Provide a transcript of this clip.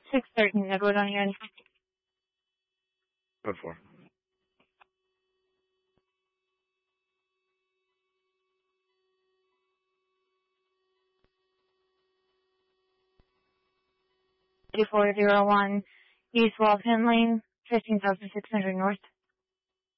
613 Edward on your end. Code 4. Eighty-401 East Walton Lane, 15,600 North.